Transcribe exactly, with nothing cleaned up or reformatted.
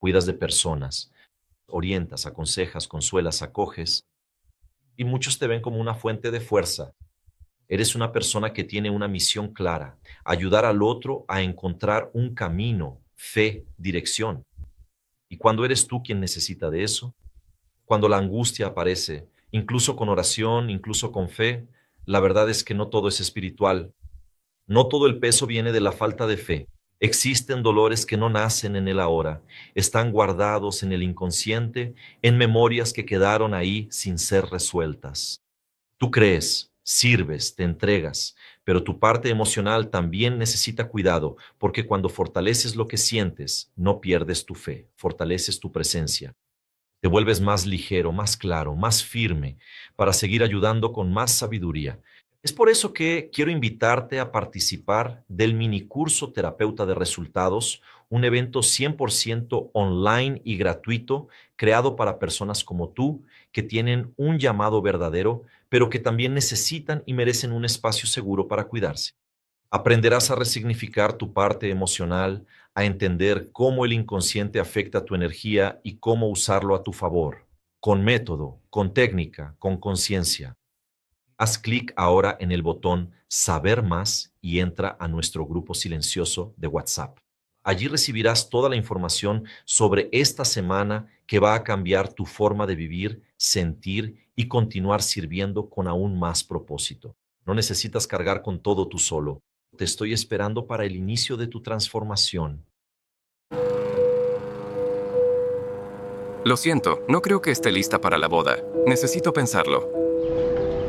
cuidas de personas, orientas, aconsejas, consuelas, acoges, y muchos te ven como una fuente de fuerza. Eres una persona que tiene una misión clara, ayudar al otro a encontrar un camino, fe, dirección. Y cuando eres tú quien necesita de eso, cuando la angustia aparece, incluso con oración, incluso con fe, la verdad es que no todo es espiritual. No todo el peso viene de la falta de fe. Existen dolores que no nacen en el ahora, están guardados en el inconsciente, en memorias que quedaron ahí sin ser resueltas. Tú crees, sirves, te entregas, pero tu parte emocional también necesita cuidado, porque cuando fortaleces lo que sientes, no pierdes tu fe, fortaleces tu presencia. Te vuelves más ligero, más claro, más firme para seguir ayudando con más sabiduría. Es por eso que quiero invitarte a participar del minicurso Terapeuta de Resultados, un evento cien por ciento online y gratuito creado para personas como tú que tienen un llamado verdadero, pero que también necesitan y merecen un espacio seguro para cuidarse. Aprenderás a resignificar tu parte emocional, a entender cómo el inconsciente afecta tu energía y cómo usarlo a tu favor, con método, con técnica, con conciencia. Haz clic ahora en el botón Saber más y entra a nuestro grupo silencioso de WhatsApp. Allí recibirás toda la información sobre esta semana que va a cambiar tu forma de vivir, sentir y continuar sirviendo con aún más propósito. No necesitas cargar con todo tú solo. Te estoy esperando para el inicio de tu transformación. Lo siento, no creo que esté lista para la boda. Necesito pensarlo.